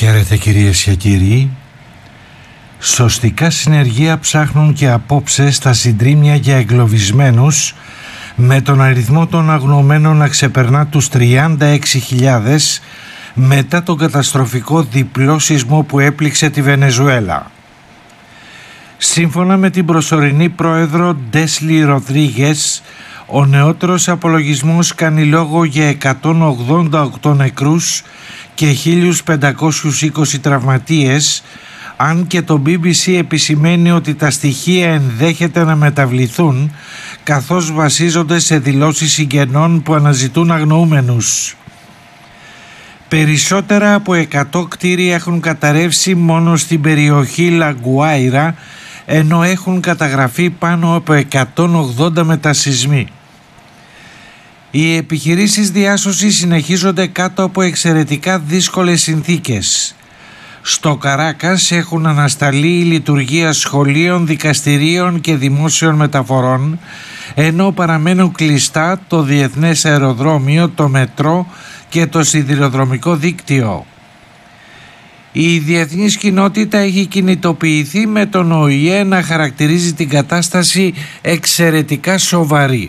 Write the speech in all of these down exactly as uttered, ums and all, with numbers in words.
Χαίρετε κυρίες και κύριοι. Σωστικά συνεργεία ψάχνουν και απόψε στα συντρίμμια για εγκλωβισμένους, με τον αριθμό των αγνοωμένων να ξεπερνά τους τριάντα έξι χιλιάδες μετά τον καταστροφικό διπλό σεισμό που έπληξε τη Βενεζουέλα. Σύμφωνα με την προσωρινή πρόεδρο Ντέσλι Ροδρίγες, ο νεότερος απολογισμός κάνει λόγο για εκατόν ογδόντα οκτώ νεκρούς και χίλιους πεντακόσιους είκοσι τραυματίες, αν και το μπι μπι σι επισημαίνει ότι τα στοιχεία ενδέχεται να μεταβληθούν, καθώς βασίζονται σε δηλώσεις συγγενών που αναζητούν αγνοούμενους. Περισσότερα από εκατό κτίρια έχουν καταρρεύσει μόνο στην περιοχή Λαγκουάιρα, ενώ έχουν καταγραφεί πάνω από εκατόν ογδόντα μετασεισμοί. Οι επιχειρήσεις διάσωσης συνεχίζονται κάτω από εξαιρετικά δύσκολες συνθήκες. Στο Καράκας έχουν ανασταλεί η λειτουργία σχολείων, δικαστηρίων και δημόσιων μεταφορών, ενώ παραμένουν κλειστά το διεθνές αεροδρόμιο, το μετρό και το σιδηροδρομικό δίκτυο. Η διεθνής κοινότητα έχει κινητοποιηθεί, με τον Ο Η Ε να χαρακτηρίζει την κατάσταση εξαιρετικά σοβαρή.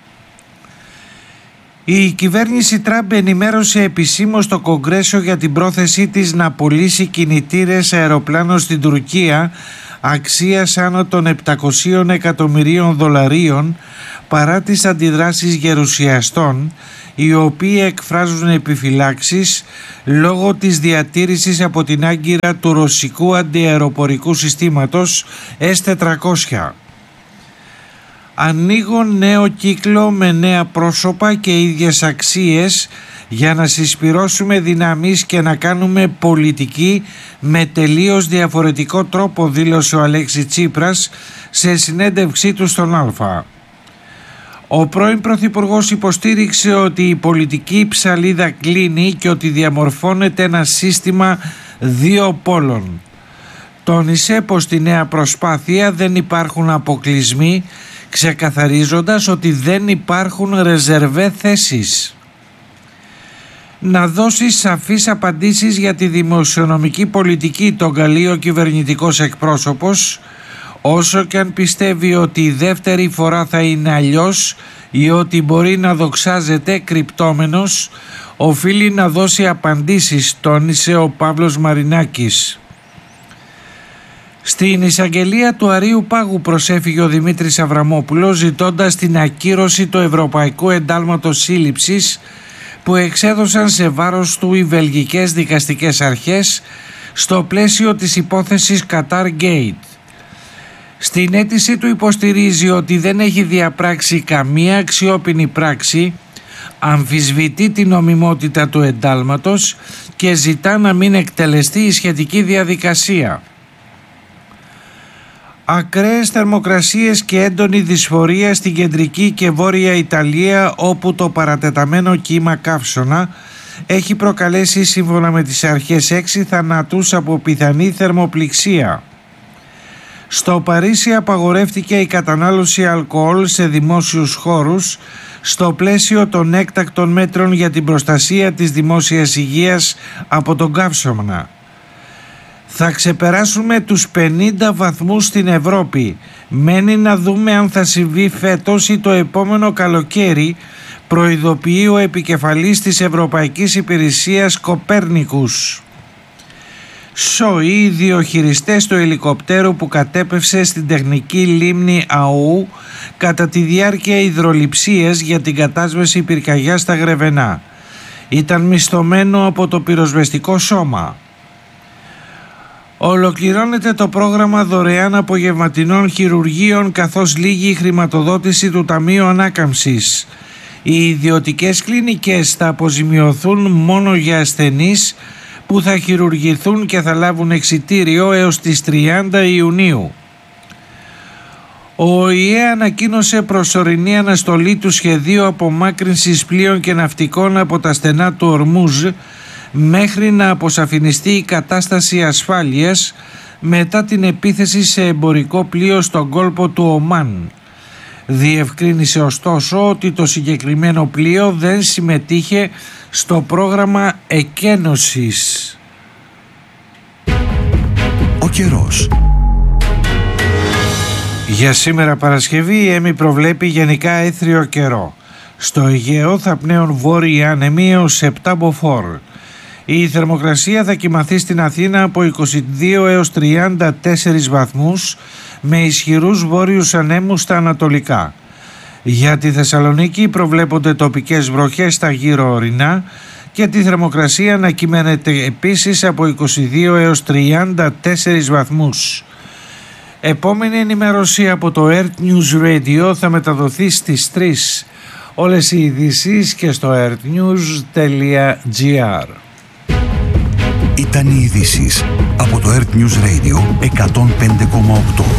Η κυβέρνηση Τραμπ ενημέρωσε επισήμως το Κογκρέσο για την πρόθεσή της να πωλήσει κινητήρες αεροπλάνων στην Τουρκία αξίας άνω των επτακόσιων εκατομμυρίων δολαρίων, παρά τις αντιδράσεις γερουσιαστών, οι οποίοι εκφράζουν επιφυλάξεις λόγω της διατήρησης από την Άγκυρα του ρωσικού αντιαεροπορικού συστήματος ες τετρακόσια. Ανοίγω νέο κύκλο με νέα πρόσωπα και ίδιες αξίες για να συσπυρώσουμε δυνάμεις και να κάνουμε πολιτική με τελείως διαφορετικό τρόπο, δήλωσε ο Αλέξη Τσίπρας σε συνέντευξή του στον Α. Ο πρώην Πρωθυπουργός υποστήριξε ότι η πολιτική ψαλίδα κλείνει και ότι διαμορφώνεται ένα σύστημα δύο πόλων. Τόνισε πως στη νέα προσπάθεια δεν υπάρχουν αποκλεισμοί, ξεκαθαρίζοντας ότι δεν υπάρχουν ρεζερβέ θέσεις. Να δώσει σαφείς απαντήσεις για τη δημοσιονομική πολιτική τον καλεί ο κυβερνητικός εκπρόσωπος, όσο και αν πιστεύει ότι η δεύτερη φορά θα είναι αλλιώς ή ότι μπορεί να δοξάζεται κρυπτόμενος, οφείλει να δώσει απαντήσεις, τόνισε ο Παύλος Μαρινάκης. Στην εισαγγελία του Αρείου Πάγου προσέφυγε ο Δημήτρης Αβραμόπουλος, ζητώντας την ακύρωση του Ευρωπαϊκού Εντάλματος Σύλληψης που εξέδωσαν σε βάρος του οι βελγικές δικαστικές αρχές στο πλαίσιο της υπόθεσης Qatar Gate. Στην αίτηση του υποστηρίζει ότι δεν έχει διαπράξει καμία αξιόπινη πράξη, αμφισβητεί την νομιμότητα του εντάλματος και ζητά να μην εκτελεστεί η σχετική διαδικασία. Ακραίες θερμοκρασίες και έντονη δυσφορία στην κεντρική και βόρεια Ιταλία, όπου το παρατεταμένο κύμα καύσωνα έχει προκαλέσει, σύμφωνα με τις αρχές, έξι θανάτους από πιθανή θερμοπληξία. Στο Παρίσι απαγορεύτηκε η κατανάλωση αλκοόλ σε δημόσιους χώρους στο πλαίσιο των έκτακτων μέτρων για την προστασία της δημόσιας υγείας από τον καύσωνα. Θα ξεπεράσουμε τους πενήντα βαθμούς στην Ευρώπη. Μένει να δούμε αν θα συμβεί φέτος ή το επόμενο καλοκαίρι, προειδοποιεί ο επικεφαλής της Ευρωπαϊκής Υπηρεσίας Κοπέρνικους. Σόι, οι διοχειριστές του ελικοπτέρου που κατέπευσε στην τεχνική λίμνη Αού κατά τη διάρκεια υδρολειψίας για την κατάσβεση πυρκαγιάς στα Γρεβενά. Ήταν μισθωμένο από το πυροσβεστικό σώμα. Ολοκληρώνεται το πρόγραμμα δωρεάν απογευματινών χειρουργείων, καθώς λύγει η χρηματοδότηση του Ταμείου Ανάκαμψης. Οι ιδιωτικές κλινικές θα αποζημιωθούν μόνο για ασθενείς που θα χειρουργηθούν και θα λάβουν εξιτήριο έως τις τριάντα Ιουνίου. Ο Ο Η Ε ανακοίνωσε προσωρινή αναστολή του σχεδίου απομάκρυνσης πλοίων και ναυτικών από τα στενά του Ορμούζ μέχρι να αποσαφινιστεί η κατάσταση ασφάλειας μετά την επίθεση σε εμπορικό πλοίο στον κόλπο του Ομάν. Διευκρίνησε ωστόσο ότι το συγκεκριμένο πλοίο δεν συμμετείχε στο πρόγραμμα εκένωσης. καιρός. Για σήμερα Παρασκευή η ΕΜΗ προβλέπει γενικά έθριο καιρό. Στο Αιγαίο θα πνέουν βόρειοι άνεμοι έως επτά μποφόρ. Η θερμοκρασία θα κυμαθεί στην Αθήνα από είκοσι δύο έως τριάντα τέσσερις βαθμούς με ισχυρούς βόρειους ανέμους στα ανατολικά. Για τη Θεσσαλονίκη προβλέπονται τοπικές βροχές στα γύρω ορεινά και τη θερμοκρασία να κυμαίνεται επίσης από είκοσι δύο έως τριάντα τέσσερις βαθμούς. Επόμενη ενημέρωση από το Earth News Radio θα μεταδοθεί στις τρεις. Όλες οι ειδήσεις και στο earthnews τελεία gr. Ήταν οι ειδήσεις από το Earth News Radio εκατόν πέντε κόμμα οκτώ.